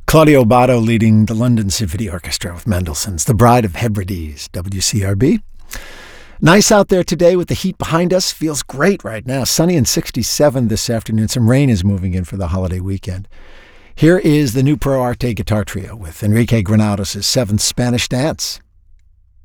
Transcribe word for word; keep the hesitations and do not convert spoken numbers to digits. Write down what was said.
Claudio Botto leading the London Symphony Orchestra with Mendelssohn's The Bride of Hebrides, W C R B. Nice out there today with the heat behind us. Feels great right now. Sunny and sixty-seven this afternoon. Some rain is moving in for the holiday weekend. Here is the new Pro Arte guitar trio with Enrique Granados' Seventh Spanish Dance.